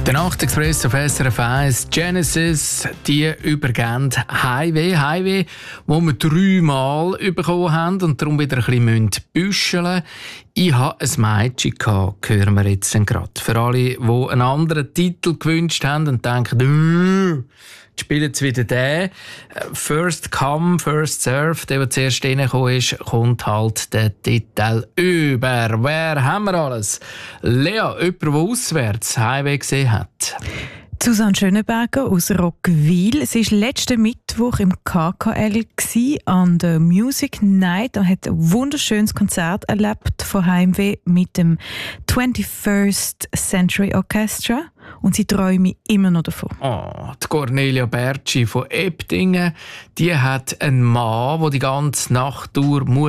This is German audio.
Der Nachtexpress auf SRF 1, Genesis, die übergeben Highway, wo wir 3-mal bekommen haben und darum wieder ein bisschen büscheln müssen. Ich hatte ein Mädchen gehabt, hören wir jetzt gerade. Für alle, die einen anderen Titel gewünscht haben und denken, jetzt spielen jetzt wieder den. First Come, First Serve, der zuerst reingekommen ist, kommt halt der Titel über. Wer haben wir alles? Lea, jemand, der auswärts Highway gesehen hat. Susanne Schönenberger aus Roggwil. Sie war letzten Mittwoch im KKL an der Music Night und hat ein wunderschönes Konzert erlebt von Heimweh mit dem 21st Century Orchestra. Und sie träume immer noch davon. Die Cornelia Bertschi von Ebdingen, die hat einen Mann, der die ganze Nacht durch